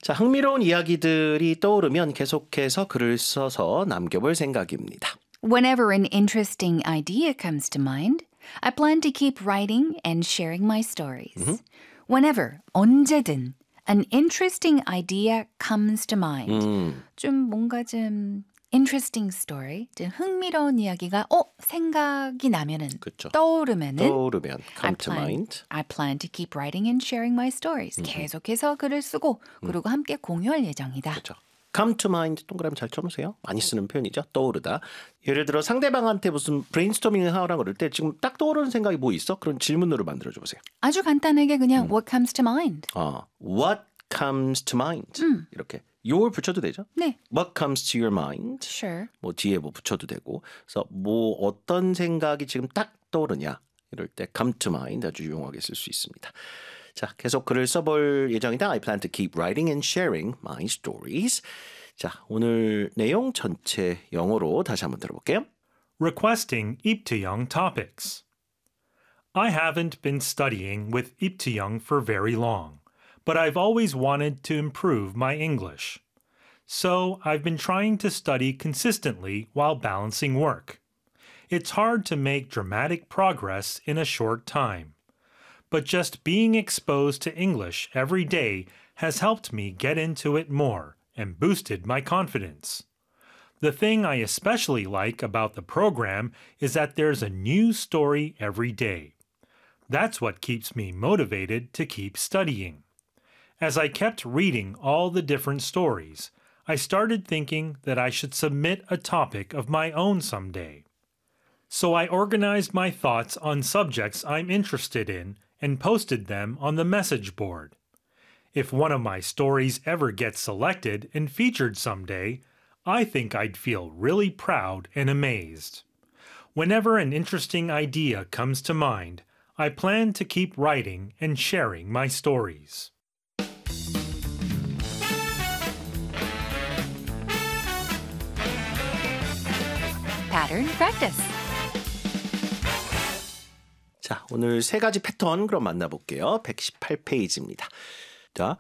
자, 흥미로운 이야기들이 떠오르면 계속해서 글을 써서 남겨볼 생각입니다. Whenever an interesting idea comes to mind, I plan to keep writing and sharing my stories. Whenever, 언제든, an interesting idea comes to mind. 뭔가 interesting story, 좀 흥미로운 이야기가 생각이 나면은 그쵸. 떠오르면 come to mind. I plan to keep writing and sharing my stories. 계속해서 글을 쓰고 그리고 함께 공유할 예정이다. 그렇죠. come to mind 동그라미 잘 쳐놓으세요. 많이 쓰는 표현이죠. 떠오르다. 예를 들어 상대방한테 무슨 브레인스토밍을 하라고 그럴 때 지금 딱 떠오르는 생각이 뭐 있어? 그런 질문으로 만들어줘 보세요. 아주 간단하게 그냥 what comes to mind. What comes to mind. 이렇게 your 붙여도 되죠? 네. What comes to your mind. Sure. 뭐 뒤에 뭐 붙여도 되고. 그래서 뭐 어떤 생각이 지금 딱 떠오르냐. 이럴 때 come to mind 아주 유용하게 쓸 수 있습니다. 자, 계속 글을 써볼 예정이다. I plan to keep writing and sharing my stories. 자, 오늘 내용 전체 영어로 다시 한번 들어볼게요. Requesting Iptuyong topics. I haven't been studying with Iptuyong for very long, but I've always wanted to improve my English. So I've been trying to study consistently while balancing work. It's hard to make dramatic progress in a short time. But just being exposed to English every day has helped me get into it more and boosted my confidence. The thing I especially like about the program is that there's a new story every day. That's what keeps me motivated to keep studying. As I kept reading all the different stories, I started thinking that I should submit a topic of my own someday. So I organized my thoughts on subjects I'm interested in and posted them on the message board. If one of my stories ever gets selected and featured someday, I think I'd feel really proud and amazed. Whenever an interesting idea comes to mind, I plan to keep writing and sharing my stories. Pattern practice. 자, 오늘 세 가지 패턴 그럼 만나볼게요. 118페이지입니다. 자,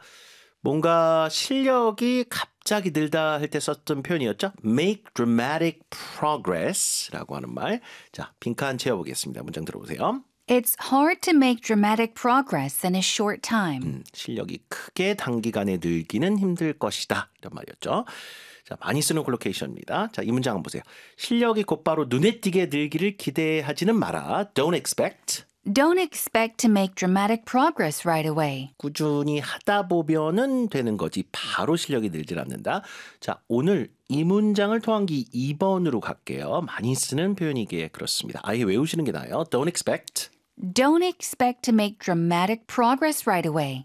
뭔가 실력이 갑자기 늘다 할 때 썼던 표현이었죠. Make dramatic progress라고 하는 말. 자, 빈칸 채워보겠습니다. 문장 들어보세요. It's hard to make dramatic progress in a short time. 실력이 크게 단기간에 늘기는 힘들 것이다. 이런 말이었죠. 자, 많이 쓰는 콜로케이션입니다. 자, 이 문장 한번 보세요. 실력이 곧바로 눈에 띄게 늘기를 기대하지는 마라. Don't expect. Don't expect to make dramatic progress right away. 꾸준히 하다 보면은 되는 거지 바로 실력이 늘질 않는다. 자, 오늘 이 문장을 토항기 2번으로 갈게요. 많이 쓰는 표현이기에 그렇습니다. 아예 외우시는 게 나아요. Don't expect. Don't expect to make dramatic progress right away.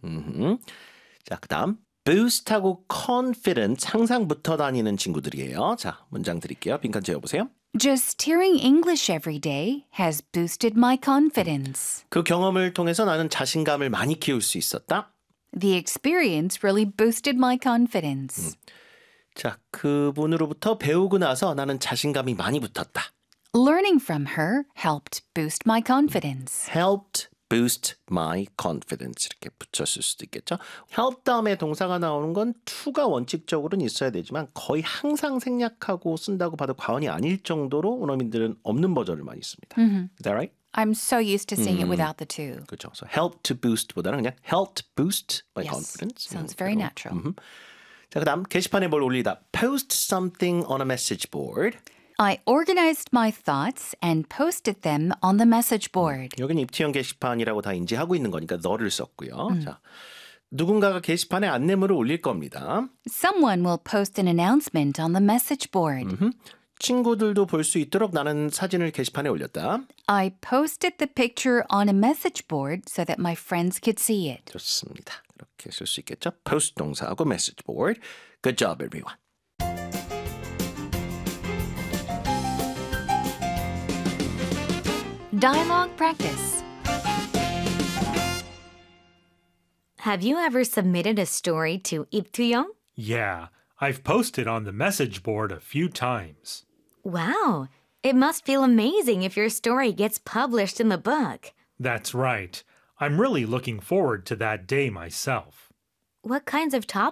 자, 그 다음 boost하고 confident 항상 붙어 다니는 친구들이에요. 자, 문장 드릴게요. 빈칸 채워보세요. Just hearing English every day has boosted my confidence. 그 경험을 통해서 나는 자신감을 많이 키울 수 있었다. The experience really boosted my confidence. 자, 그분으로부터 배우고 나서 나는 자신감이 많이 붙었다. Learning from her helped boost my confidence. Helped boost my confidence 이렇게 붙였을 수도 있겠죠. help 다음에 동사가 나오는 건 to가 원칙적으로는 있어야 되지만 거의 항상 생략하고 쓴다고 봐도 과언이 아닐 정도로 원어민들은 없는 버전을 많이 씁니다. Is that right? I'm so used to seeing it without the to. 그렇죠. So help to boost보다는 그냥 helped boost my Yes, confidence. sounds very natural. 자, 그다음 게시판에 뭘 올리다. Post something on a message board. I organized my thoughts and posted them on the message board. 여기는 입티형 게시판이라고 다 인지하고 있는 거니까 너를 썼고요. 자, 누군가가 게시판에 안내물을 올릴 겁니다. Someone will post an announcement on the message board. 친구들도 볼 수 있도록 나는 사진을 게시판에 올렸다. I posted the picture on a message board so that my friends could see it. 좋습니다. 그렇게 쓸 수 있겠죠. post 동사하고 message board. Good job, everyone. Dialogue practice. Have you ever submitted a story to Iptuyong? Yeah, I've posted on the message board a few times. Wow, it must feel amazing if your story gets published in the book. That's right. I'm really looking forward to that day myself. What kinds of topics